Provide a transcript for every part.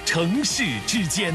城市之间。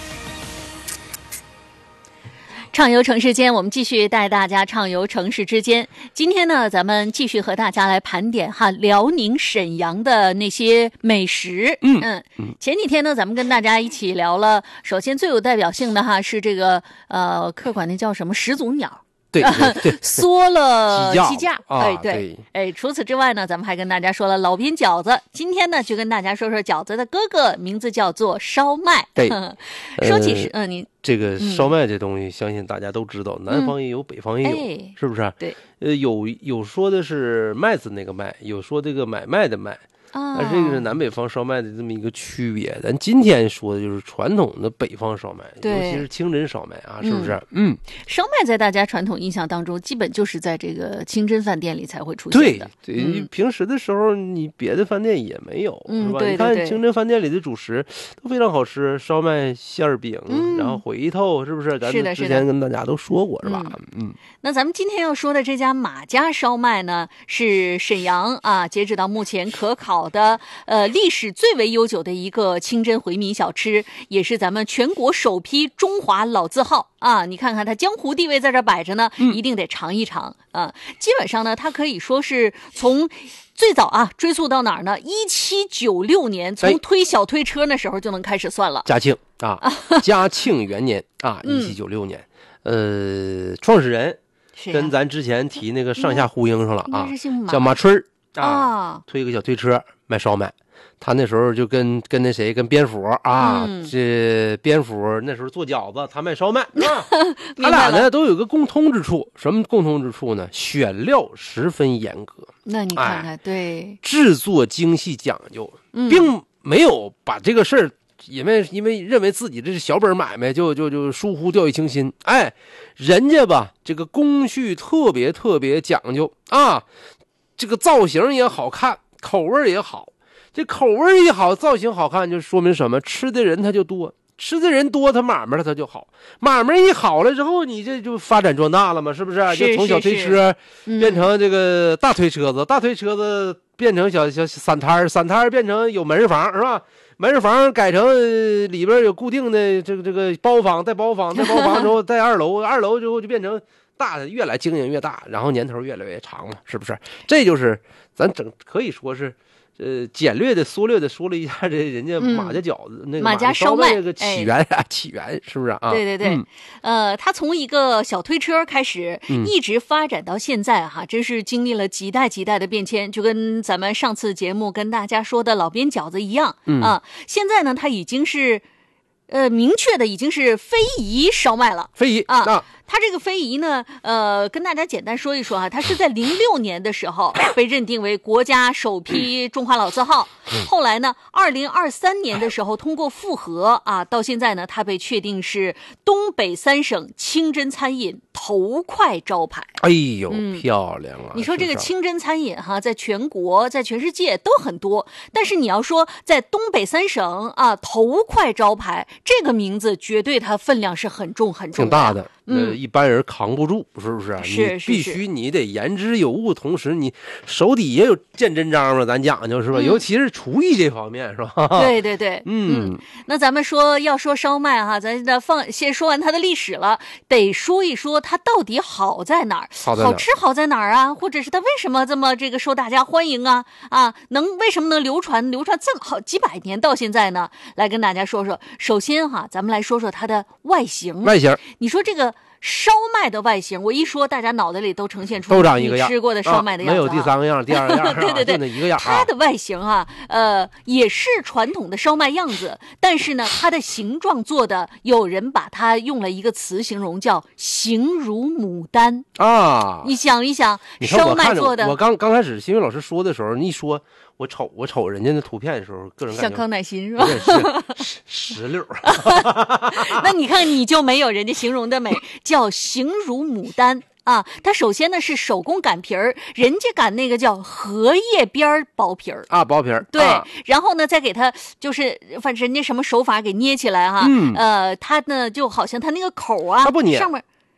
畅游城市间，我们继续带大家畅游城市之间。今天呢，咱们继续和大家来盘点辽宁沈阳的那些美食。前几天呢，咱们跟大家一起聊了，首先最有代表性的是这个客馆那叫什么始祖鸟。 对， 缩了鸡架， 对， 除此之外呢，咱们还跟大家说了老边饺子。今天呢，就跟大家说说饺子的哥哥，名字叫做烧麦。 对， 说起你这个烧麦这东西，相信大家都知道，南方也有，北方也有，是不是？ 对， 有说的是麦子那个麦，有说这个买卖的卖。这个是南北方烧麦的这么一个区别。咱今天说的就是传统的北方烧麦，尤其是清真烧麦啊，是不是？ 烧麦在大家传统印象当中，基本就是在这个清真饭店里才会出现的。 对，平时的时候你别的饭店也没有，是吧？ 对， 你看清真饭店里的主食都非常好吃，烧麦、馅儿饼，然后回头，是不是？咱之前跟大家都说过，是吧？ 那咱们今天要说的这家马家烧麦呢，是沈阳截止到目前可考的历史最为悠久的一个清真回民小吃，也是咱们全国首批中华老字号啊！你看看它江湖地位在这摆着呢，一定得尝一尝啊！基本上呢，它可以说是从最早追溯到哪儿呢？1796年，从推小推车那时候就能开始算了。 嘉庆嘉庆元年1796年，创始人跟咱之前提那个上下呼应上了叫马春推个小推车卖烧麦。他那时候就跟那谁跟边府这边府那时候做饺子，他卖烧麦他俩呢都有个共通之处，什么共通之处呢？选料十分严格。 那你看看，对， 制作精细讲究，并没有把这个事儿因为认为自己这是小本买卖就疏忽掉以轻心。人家吧这个工序特别讲究这个造型也好看，口味也好。这口味一好，造型好看，就说明什么？吃的人他就多，吃的人多，他买卖他就好。买卖一好了之后，你这就发展壮大了嘛，是不是？就从小推车变成这个大推车子，大推车子变成小散摊，散摊变成有门市房，是吧？门市房改成里边有固定的这个包房，带包房之后带二楼，二楼之后就变成大的，越来经营越大，然后年头越来越长嘛，是不是？这就是咱可以说是。简略的缩略的说了一下这人家马家饺子那个马家烧麦这个起源是不是啊？ 对，他从一个小推车开始，一直发展到现在真是经历了几代的变迁，就跟咱们上次节目跟大家说的老边饺子一样现在呢，它已经是明确的已经是非遗烧麦了， 非遗它这个非遗呢，跟大家简单说一说它是在06年的时候被认定为国家首批中华老字号，后来呢，2023年的时候通过复核到现在呢，它被确定是东北3省清真餐饮头块招牌。 哎呦，漂亮啊！ 你说这个清真餐饮在全国在全世界都很多，但是你要说在东北3省头块招牌这个名字，绝对它分量是很重的， 挺大的。一般人扛不住，是不是？ 是你必须你得言之有物，同时你手底也有见真章嘛，咱讲究是吧？尤其是厨艺这方面是吧？ 对，那咱们要说烧麦咱先说完它的历史了，得说一说它到底好在哪儿？好吃好在哪儿或者是它为什么这么这个受大家欢迎为什么能流传这么好几百年到现在呢？来跟大家说说。首先咱们来说说它的外形。你说这个烧麦的外形，我一说大家脑袋里都呈现出都长一个样， 你吃过的烧麦的样子没有第三个样，第二个样对， 就那一个样它的外形也是传统的烧麦样子，但是呢，它的形状做的，有人把它用了一个词形容，叫形如牡丹你想一想，烧麦做的， 我刚开始新宇老师说的时候，你一说我瞅人家那图片的时候，个人感觉像康乃馨是吧？ 石榴那你看你就没有人家形容的美，叫形如牡丹它首先呢是手工擀皮儿，人家擀那个叫荷叶边薄皮儿薄皮儿对，然后呢再给它就是反正人家什么手法给捏起来它呢就好像它那个口它不捏上面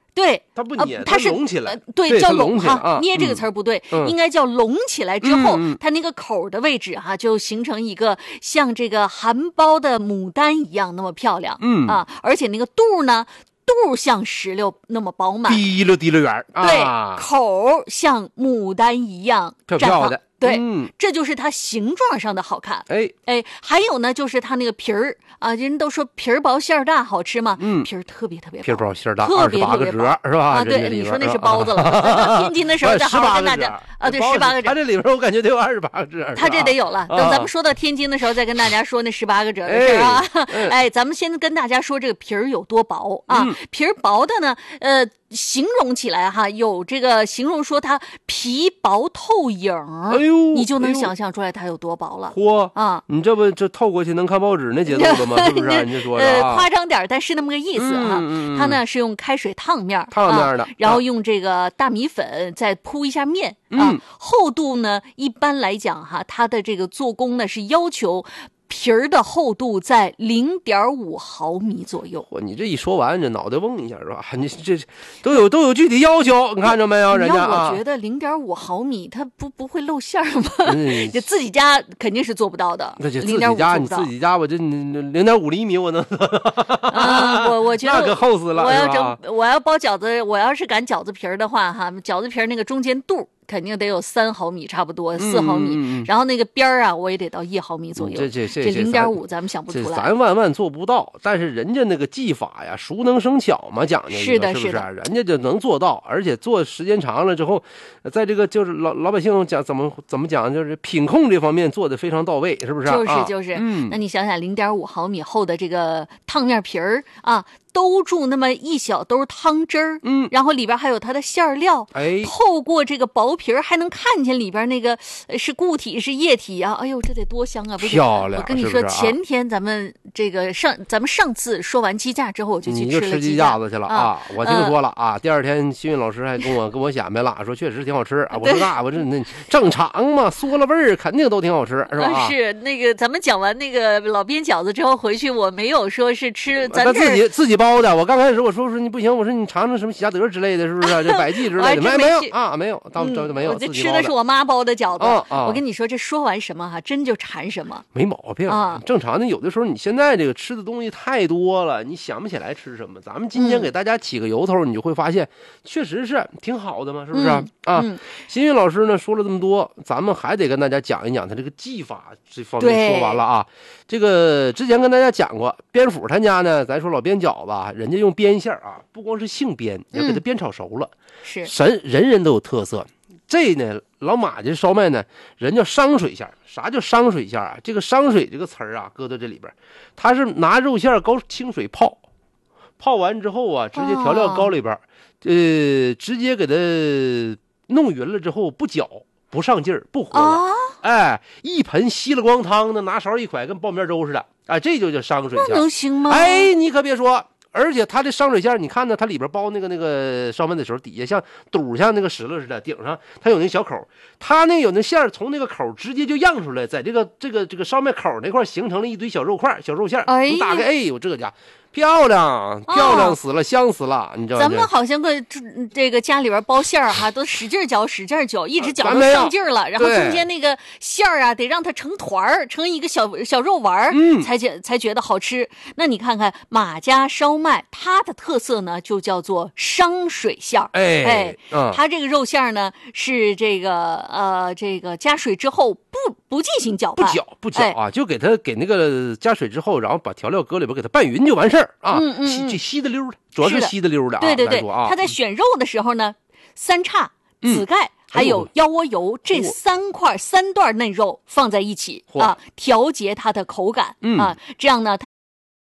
对， 它不捏， 它是拢起来， 对，叫拢哈， 啊， 捏这个词儿不对，应该叫拢起来之后，它那个口的位置哈，就形成一个像这个含苞的牡丹一样那么漂亮，而且那个肚呢。肚像石榴那么饱满， 滴溜圆对，口像牡丹一样漂的， 对，这就是它形状上的好看。哎，还有呢，就是它那个皮儿啊，人都说皮儿薄馅儿大好吃嘛，皮儿特别薄， 皮儿薄馅儿大 ，28 个褶是吧？ 啊，对，你说那是包子了。天津的时候再好好跟大家啊，对，18个褶。 它这里边我感觉得有28个褶。 它这得有了，等咱们说到天津的时候再跟大家说那18个褶的事啊。哎，咱们先跟大家说这个皮儿有多薄啊？皮儿薄的呢，形容起来哈，有这个形容说它皮薄透影， 哎呦， 你就能想象出来它有多薄了。 嚯啊！你这不这透过去能看报纸那节奏了吗？是不是？你这说的夸张点，但是那么个意思哈。它呢是用开水烫面的， 然后用这个大米粉再铺一下面啊。厚度呢，一般来讲哈，它的这个做工呢是要求。皮儿的厚度在0.5毫米左右。 你这一说完，这脑袋嗡一下是吧？你这都有具体要求，你看着没有？人家我觉得0.5毫米，它不会露馅吗？就自己家肯定是做不到的。 那就自己家，你自己家，我这0.5厘米我能。 我觉得那可厚死了。 我要包饺子，我要是擀饺子皮儿的话，哈，饺子皮儿那个中间肚。肯定得有3毫米，差不多4毫米，然后那个边儿啊，我也得到1毫米左右。这0.5，咱们想不出来。 咱万做不到，但是人家那个技法呀，熟能生巧嘛，讲究是的， 是不是？人家就能做到，而且做时间长了之后，在这个就是老百姓讲怎么讲，就是品控这方面做的非常到位，是不是？ 就是，那你想想0.5毫米厚的这个烫面皮儿啊。兜住那么一小兜汤汁儿，然后里边还有它的馅料，透过这个薄皮儿还能看见里边那个是固体是液体啊，哎呦，这得多香啊！ 漂亮！ 我跟你说，前天咱们上次说完鸡架之后，我就去吃鸡架子去了啊！我听说了啊，第二天新运老师还跟我显摆了，说确实挺好吃啊！我说那我这正常嘛，嗦了味儿肯定都挺好吃，是吧？ 是那个咱们讲完那个老边饺子之后回去，我没有说是吃咱自己包的。我刚开始我说你不行，我说你尝尝什么喜家德之类的，是不是？这百济之类的，没有啊，没有，当这没有。 我这吃的是我妈包的饺子。我跟你说，这说完什么哈，真就馋什么， 没毛病啊。正常的，有的时候你现在这个吃的东西太多了，你想不起来吃什么。咱们今天给大家起个由头，你就会发现，确实是挺好的嘛，是不是啊？新运老师呢说了这么多，咱们还得跟大家讲一讲他这个技法这方面。说完了啊，这个之前跟大家讲过，边府他家呢，咱说老边饺子，人家用边馅啊，不光是性边，要给它煸炒熟了， 是人都有特色。这呢，老马家烧麦呢，人叫商水馅。啥叫商水馅啊？这个商水这个词儿啊，搁到这里边，它是拿肉馅高清水泡完之后啊，直接调料膏里边，直接给它弄匀了之后不搅。不上劲儿，不活了，哎，一盆稀了光汤的，拿勺一蒯，跟泡面粥似的，哎，这就叫商水馅。 那能行吗？ 哎，你可别说，而且它这商水馅，你看呢，它里边包那个烧麦的时候，底下像肚像那个石头似的，顶上它有那小口，它那有那馅从那个口直接就漾出来，在这个烧麦口那块形成了一堆小肉块、小肉馅。你打开，哎呦，这家漂亮死了，香死了！你知道吗？ 咱们好像这个家里边包馅儿哈，都使劲搅，一直搅都上劲儿了，然后中间那个馅儿啊，得让它成团儿，成一个小肉丸儿，才觉得好吃。那你看看马家烧麦，它的特色呢，就叫做商水馅儿。它这个肉馅儿呢是这个加水之后不进行搅拌， 不搅啊，就给那个加水之后，然后把调料搁里边给它拌匀就完事儿啊，稀的溜的，主要是稀的溜的啊。 对，他在选肉的时候呢，3叉、紫盖还有腰窝油这3段嫩肉放在一起啊，调节它的口感啊，这样呢。